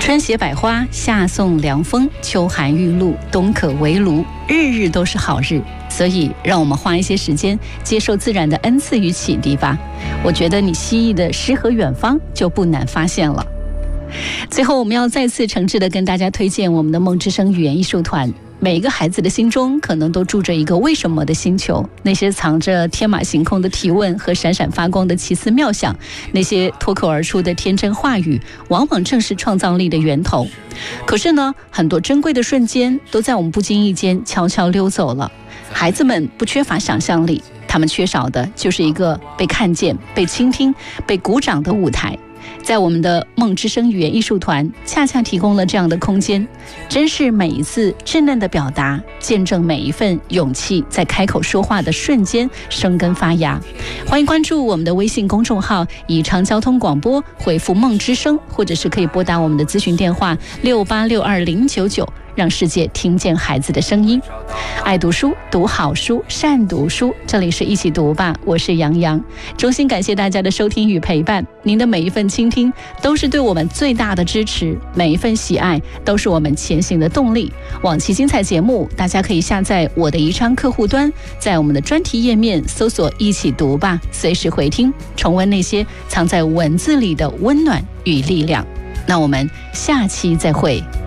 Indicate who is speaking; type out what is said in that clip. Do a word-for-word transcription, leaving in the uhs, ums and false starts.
Speaker 1: 春写百花，夏送凉风，秋寒玉露，冬可围炉，日日都是好日。所以让我们花一些时间接受自然的恩赐与启迪吧。我觉得你蜥蜴的诗和远方就不难发现了。最后我们要再次诚挚地跟大家推荐我们的梦之声语言艺术团。每一个孩子的心中可能都住着一个为什么的星球，那些藏着天马行空的提问和闪闪发光的奇思妙想，那些脱口而出的天真话语，往往正是创造力的源头。可是呢，很多珍贵的瞬间都在我们不经意间悄悄溜走了。孩子们不缺乏想象力，他们缺少的就是一个被看见、被倾听、被鼓掌的舞台。在我们的梦之声语言艺术团恰恰提供了这样的空间，珍视每一次稚嫩的表达，见证每一份勇气在开口说话的瞬间生根发芽。欢迎关注我们的微信公众号，以长交通广播回复梦之声，或者是可以拨打我们的咨询电话六八六二零九九，让世界听见孩子的声音。爱读书，读好书，善读书，这里是一起读吧，我是杨洋。衷心感谢大家的收听与陪伴，您的每一份倾听都是对我们最大的支持，每一份喜爱都是我们前行的动力。往期精彩节目大家可以下载我的宜昌客户端，在我们的专题页面搜索一起读吧，随时回听重温那些藏在文字里的温暖与力量。那我们下期再会。